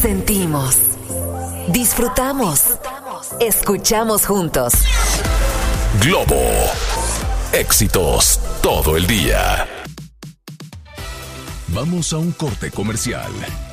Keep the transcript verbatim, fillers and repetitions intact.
Sentimos, disfrutamos, escuchamos juntos. Globo. Éxitos todo el día. Vamos a un corte comercial.